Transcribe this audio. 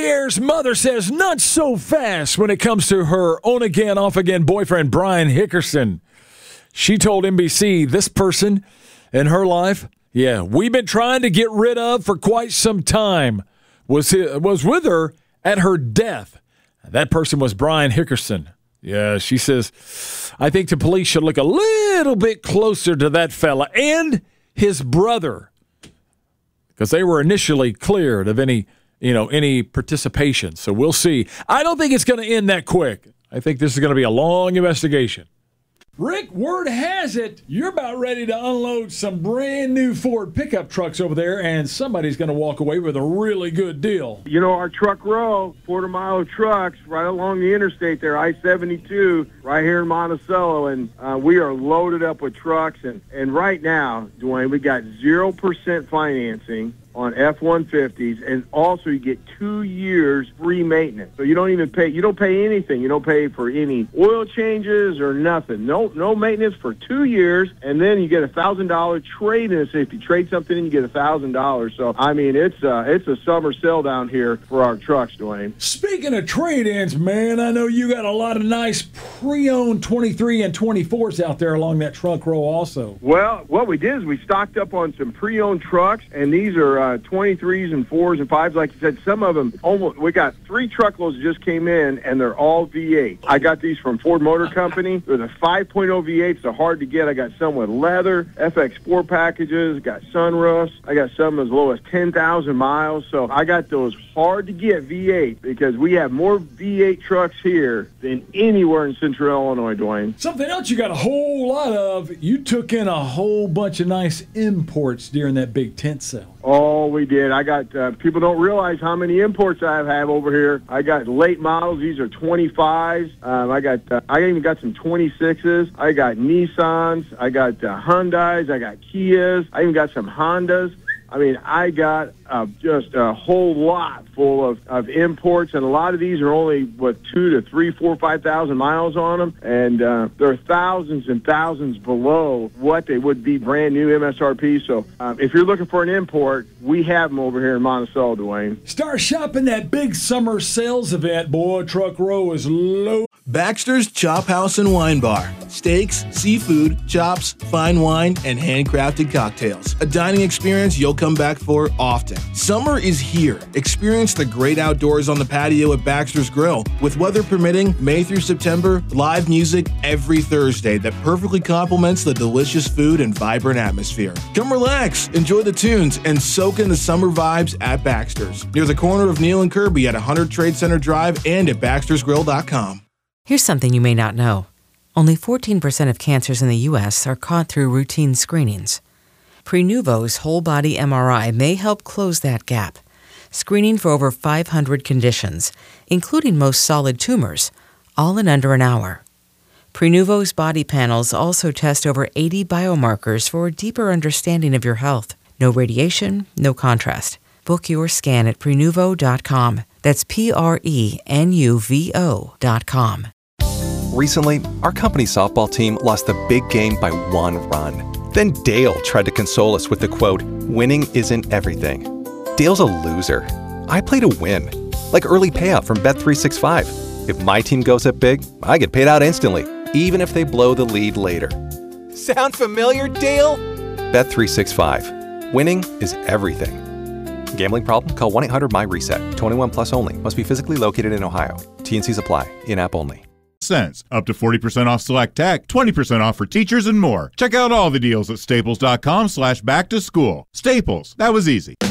Pierre's mother says not so fast when it comes to her on-again, off-again boyfriend, Brian Hickerson. She told NBC this person in her life, we've been trying to get rid of for quite some time, was with her at her death. That person was Brian Hickerson. Yeah, she says, I think the police should look a little bit closer to that fella and his brother, because they were initially cleared of any participation. So we'll see. I don't think it's going to end that quick. I think this is going to be a long investigation. Rick, word has it, you're about ready to unload some brand new Ford pickup trucks over there, and somebody's going to walk away with a really good deal. You know, our truck row, quarter-mile of trucks right along the interstate there, I-72, right here in Monticello, and we are loaded up with trucks. And right now, Dwayne, we got 0% financing on F-150s, and also you get 2 years free maintenance. So you don't even pay, you don't pay anything. You don't pay for any oil changes or nothing. No maintenance for 2 years, and then you get a $1,000 trade-in. So if you trade something in, you get $1,000. So, I mean, it's a summer sale down here for our trucks, Dwayne. Speaking of trade-ins, man, I know you got a lot of nice pre-owned 23 and 24s out there along that trunk row also. Well, what we did is we stocked up on some pre-owned trucks, and these are 23s and 4s and 5s. Like you said, some of them, we got 3 truckloads that just came in, and they're all V8. I got these from Ford Motor Company. They're the 5.0 V8s. They're hard to get. I got some with leather, FX4 packages, got sunroofs. I got some as low as 10,000 miles. So I got those hard to get V8 because we have more V8 trucks here than anywhere in Central Illinois, Dwayne. Something else you got a whole lot of, you took in a whole bunch of nice imports during that big tent sale. Oh, we did. I got, people don't realize how many imports I have over here. I got late models. These are 25s. I even got some 26s. I got Nissans. I got Hyundais. I got Kias. I even got some Hondas. I mean, I got just a whole lot full of imports, and a lot of these are only, 2,000 to 3,000, 4,000, 5,000 miles on them, and they're thousands and thousands below what they would be brand new MSRP. So if you're looking for an import, we have them over here in Monticello, Dwayne. Start shopping that big summer sales event, boy. Truck row is low. Baxter's Chop House and Wine Bar. Steaks, seafood, chops, fine wine, and handcrafted cocktails. A dining experience you'll come back for often. Summer is here. Experience the great outdoors on the patio at Baxter's Grill. With weather permitting, May through September, live music every Thursday that perfectly complements the delicious food and vibrant atmosphere. Come relax, enjoy the tunes, and soak in the summer vibes at Baxter's. Near the corner of Neal and Kirby at 100 Trade Center Drive and at baxtersgrill.com. Here's something you may not know. Only 14% of cancers in the U.S. are caught through routine screenings. Prenuvo's whole-body MRI may help close that gap, screening for over 500 conditions, including most solid tumors, all in under an hour. Prenuvo's body panels also test over 80 biomarkers for a deeper understanding of your health. No radiation, no contrast. Book your scan at Prenuvo.com. That's Prenuvo.com. Recently, our company softball team lost the big game by 1 run. Then Dale tried to console us with the quote, "Winning isn't everything." Dale's a loser. I play to win. Like early payout from Bet365. If my team goes up big, I get paid out instantly, even if they blow the lead later. Sound familiar, Dale? Bet365. Winning is everything. Gambling problem? Call 1-800-MY-RESET. 21 plus only. Must be physically located in Ohio. T&Cs apply. In-app only. Cents. Up to 40% off select tech, 20% off for teachers and more. Check out all the deals at staples.com/back to school. Staples. That was easy.